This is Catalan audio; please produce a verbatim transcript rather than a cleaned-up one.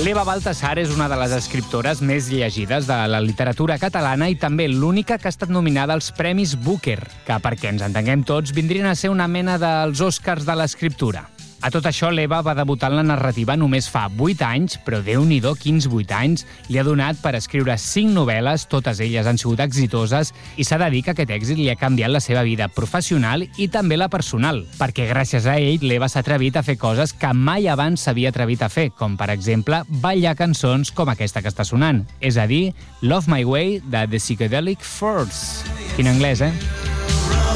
L'Eva Baltasar és una de les escriptores més llegides de la literatura catalana i també l'única que ha estat nominada als Premis Booker, que, perquè ens entenguem tots, vindrien a ser una mena dels Oscars de l'escriptura. A tot això, l'Eva va debutar en la narrativa només fa vuit anys, però Déu-n'hi-do quins vuit anys li ha donat per escriure cinc novel·les, totes elles han sigut exitoses, i s'ha de dir que aquest èxit li ha canviat la seva vida professional i també la personal, perquè gràcies a ell l'Eva s'ha atrevit a fer coses que mai abans s'havia atrevit a fer, com per exemple ballar cançons com aquesta que està sonant, és a dir, Love My Way de The Psychedelic Furs. Quin anglès, eh?